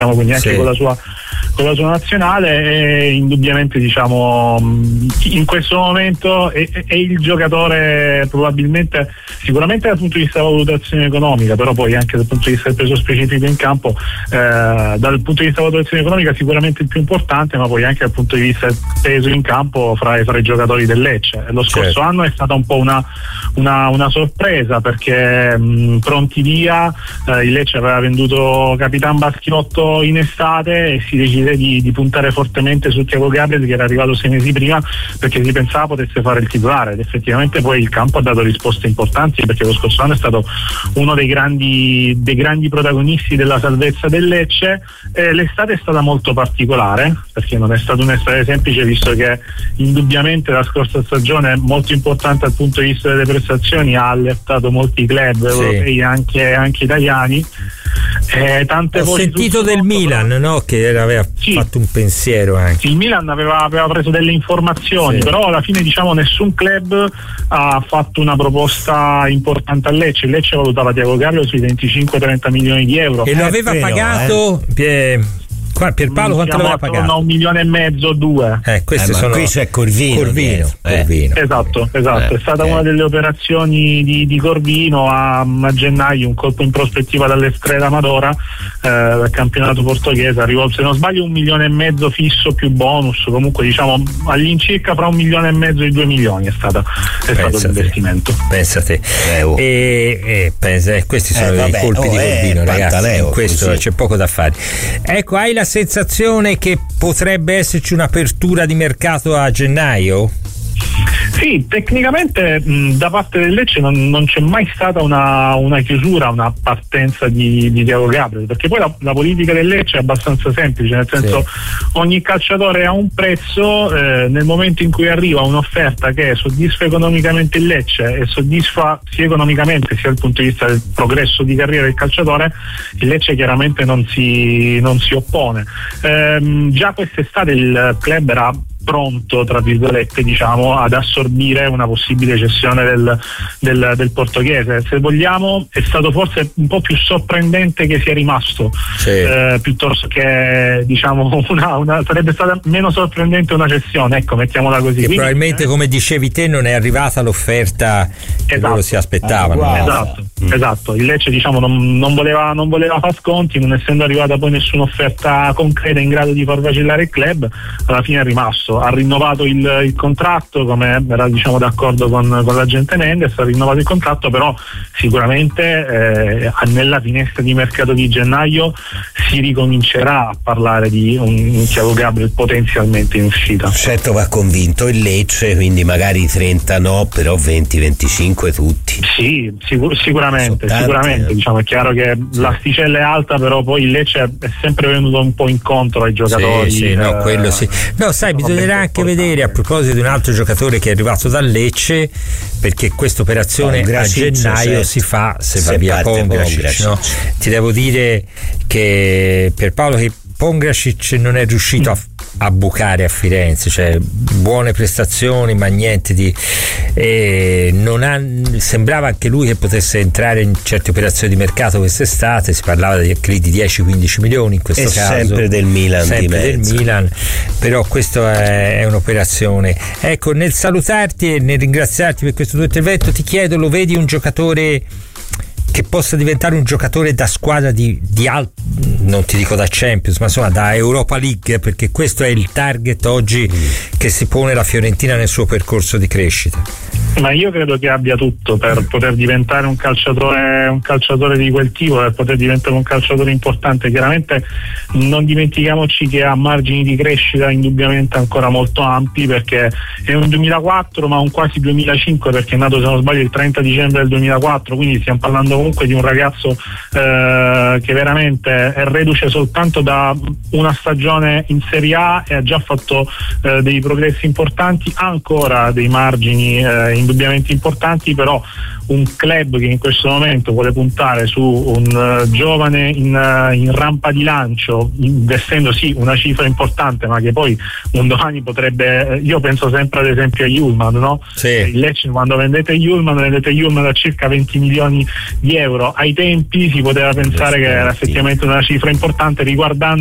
quindi anche con la sua nazionale, e indubbiamente diciamo in questo momento è il giocatore probabilmente, sicuramente dal punto di vista della valutazione economica, però poi anche dal punto di vista del peso specifico in campo, dal punto di vista della valutazione economica sicuramente il più importante, ma poi anche dal punto di vista del peso in campo fra i giocatori del Lecce. Lo scorso anno è stata un po' una sorpresa, perché pronti via, il Lecce aveva venduto Capitan Baschinotto in estate e si decide di puntare fortemente su Thiago Gabriel, che era arrivato 6 mesi prima, perché si pensava potesse fare il titolare, ed effettivamente poi il campo ha dato risposte importanti, perché lo scorso anno è stato uno dei grandi protagonisti della salvezza del Lecce. L'estate è stata molto particolare, perché non è stata un'estate semplice, visto che indubbiamente la scorsa stagione, molto importante dal punto di vista delle prestazioni, ha allertato molti club europei, anche italiani. Tante Ho sentito del Milan, no? Che aveva fatto un pensiero anche. Il Milan aveva preso delle informazioni, però alla fine diciamo nessun club ha fatto una proposta importante al Lecce. Il Lecce valutava Thiago Gabriel sui 25-30 milioni di euro. E lo aveva pagato Pierpaolo, quanto l'aveva pagato? 1,5 milioni, 2. Questi sono... Qui c'è Corvino. Esatto. È stata una delle operazioni di Corvino a gennaio, un colpo in prospettiva dall'Estrela Amadora, dal campionato portoghese. Arrivò, se non sbaglio, 1,5 milioni fisso più bonus, comunque diciamo all'incirca fra 1,5 milioni e 2 milioni è stato l'investimento. Pensate. Questi sono i colpi di Corvino, ragazzi. In questo c'è poco da fare. Ecco, hai la sensazione che potrebbe esserci un'apertura di mercato a gennaio? Sì, tecnicamente da parte del Lecce non c'è mai stata una chiusura, una partenza di Thiago Gabriel, perché poi la politica del Lecce è abbastanza semplice, nel senso ogni calciatore ha un prezzo, nel momento in cui arriva un'offerta che soddisfa economicamente il Lecce e soddisfa sia economicamente sia dal punto di vista del progresso di carriera del calciatore, il Lecce chiaramente non si oppone. Già quest'estate il club era pronto, tra virgolette, diciamo, ad assorbire una possibile cessione del portoghese. Se vogliamo, è stato forse un po' più sorprendente che sia rimasto, piuttosto che diciamo sarebbe stata meno sorprendente una cessione, ecco, mettiamola così. Quindi, probabilmente, come dicevi te, non è arrivata l'offerta che loro si aspettavano. Esatto. Il Lecce diciamo non voleva far sconti, non essendo arrivata poi nessuna offerta concreta in grado di far vacillare il club, alla fine è rimasto. Ha rinnovato il contratto, come era diciamo d'accordo con l'agente Mendes, ha rinnovato il contratto, però sicuramente nella finestra di mercato di gennaio si ricomincerà a parlare di un Thiago Gabriel potenzialmente in uscita. Certo, va convinto il Lecce, quindi magari 30 no, però 20-25 tutti. Sì, sicuramente. Diciamo, è chiaro che l'asticella è alta, però poi il Lecce è sempre venuto un po' incontro ai giocatori. Quello sì. No, sai, bisognerà anche vedere, a proposito di un altro giocatore che è arrivato dal Lecce, perché questa operazione a gennaio si fa se va via Pongracic, no? Ti devo dire che per Paolo che Pongracic non è riuscito a bucare a Firenze, cioè buone prestazioni ma niente di sembrava anche lui che potesse entrare in certe operazioni di mercato quest'estate, si parlava di 10-15 milioni in questo caso, sempre del Milan, però questa è un'operazione. Ecco, nel salutarti e nel ringraziarti per questo tuo intervento ti chiedo, lo vedi un giocatore che possa diventare un giocatore da squadra di non ti dico da Champions, ma insomma da Europa League, perché questo è il target oggi che si pone la Fiorentina nel suo percorso di crescita? Ma io credo che abbia tutto per poter diventare un calciatore di quel tipo, per poter diventare un calciatore importante. Chiaramente non dimentichiamoci che ha margini di crescita indubbiamente ancora molto ampi, perché è un 2004 ma un quasi 2005, perché è nato, se non sbaglio, il 30 dicembre del 2004, quindi stiamo parlando comunque di un ragazzo che veramente è reduce soltanto da una stagione in Serie A e ha già fatto dei progressi importanti, ha ancora dei margini indubbiamente importanti, però un club che in questo momento vuole puntare su un giovane in rampa di lancio, investendo sì una cifra importante, ma che poi un domani potrebbe, io penso sempre ad esempio a Hjulmand, no? Sì. Il Lecce, quando vendete Hjulmand a circa 20 milioni di euro, ai tempi si poteva pensare che era effettivamente una cifra importante, riguardando